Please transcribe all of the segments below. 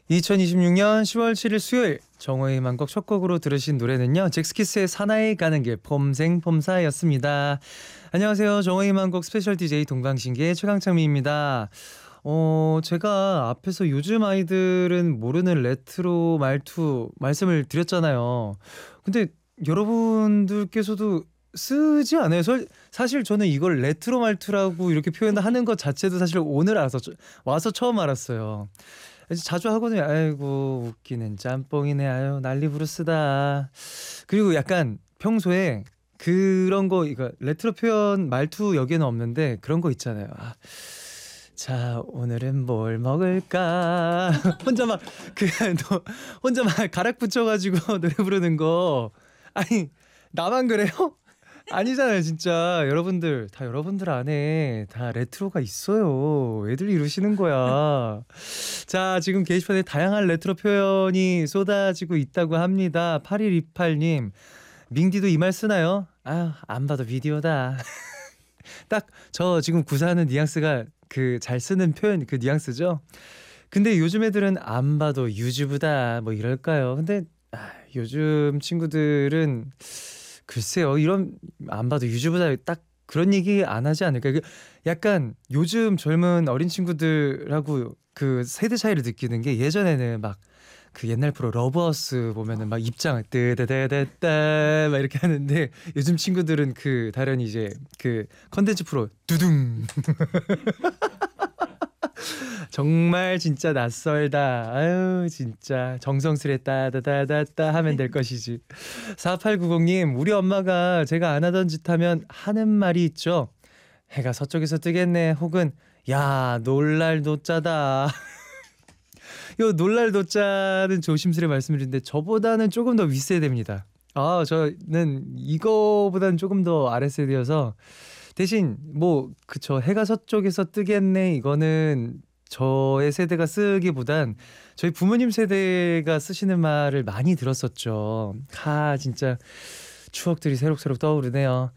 2026년 10월 7일 수요일 정호의 만곡 첫 곡으로 들으신 노래는요, 잭스키스의 사나이 가는 길 폼생폼사였습니다. 안녕하세요, 정호의 만곡 스페셜 DJ 동방신기의 최강창민입니다. 제가 앞에서 요즘 아이들은 모르는 레트로 말투 말씀을 드렸잖아요. 근데 여러분들께서도 쓰지 않아요? 사실 저는 이걸 레트로 말투라고 이렇게 표현하는 것 자체도 사실 오늘 와서 처음 알았어요. 자주 하거든요. 아이고 웃기는 짬뽕이네. 아유 난리 부르스다. 그리고 약간 평소에 그런 거 이거 레트로 표현 말투 여기에는 없는데 그런 거 있잖아요. 자 오늘은 뭘 먹을까. 혼자 막그 혼자 막 가락 붙여가지고 노래 부르는 거. 아니 나만 그래요? 아니잖아요. 진짜 여러분들 안에 다 레트로가 있어요. 애들 이러시는 거야. 자, 지금 게시판에 다양한 레트로 표현이 쏟아지고 있다고 합니다. 8128님, 밍디도 이 말 쓰나요? 안 봐도 비디오다. 딱 저 지금 구사하는 뉘앙스가 그 잘 쓰는 표현 그 뉘앙스죠. 근데 요즘 애들은 안 봐도 유튜브다 뭐 이럴까요? 근데 요즘 친구들은 글쎄요, 이런 안 봐도 유튜브다 딱 그런 얘기 안 하지 않을까? 약간 요즘 젊은 어린 친구들하고 그 세대 차이를 느끼는 게, 예전에는 막 그 옛날 프로 러브하우스 보면은 막 입장 뜨다다다다 막 이렇게 하는데, 요즘 친구들은 그 다른 이제 그 컨텐츠 프로 두둥. 정말 진짜 낯설다. 아유 진짜 정성스레 따다다다다 하면 될 것이지. 4890님, 우리 엄마가 제가 안 하던 짓 하면 하는 말이 있죠. 해가 서쪽에서 뜨겠네, 혹은 야 놀랄 노자다. 요 놀랄 노자는 조심스레 말씀드리는데 저보다는 조금 더 윗세대입니다. 저는 이거보다는 조금 더 아랫세대여서, 대신 뭐 그쵸, 해가 서쪽에서 뜨겠네 이거는 저의 세대가 쓰기보단 저희 부모님 세대가 쓰시는 말을 많이 들었었죠. 진짜 추억들이 새록새록 떠오르네요.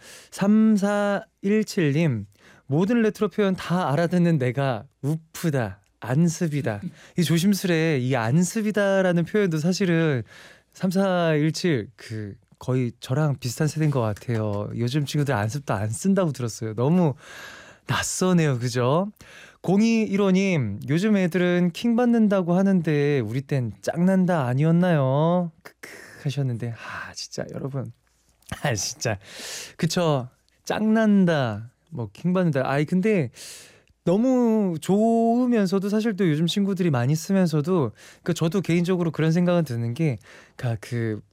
3417님, 모든 레트로 표현 다 알아듣는 내가 우프다, 안습이다. 이 조심스레 이 안습이다라는 표현도 사실은 3417 그 거의 저랑 비슷한 세대인 것 같아요. 요즘 친구들 안습도 안 쓴다고 들었어요. 너무 낯서네요, 그죠? 0215님, 요즘 애들은 킹 받는다고 하는데 우리 땐 짱난다 아니었나요? 크크 하셨는데, 진짜 여러분, 진짜 그쵸, 짱난다 뭐 킹 받는다. 근데 너무 좋으면서도 사실 또 요즘 친구들이 많이 쓰면서도, 저도 개인적으로 그런 생각은 드는 게,